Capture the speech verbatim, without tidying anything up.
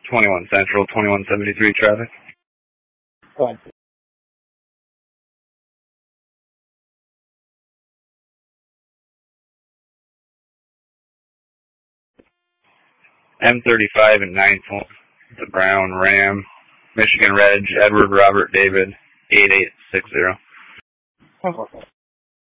twenty-one Central, twenty-one seventy-three traffic. Go ahead. M thirty-five and ninth, the brown Ram, Michigan Reg, Edward Robert David, eight eight six zero.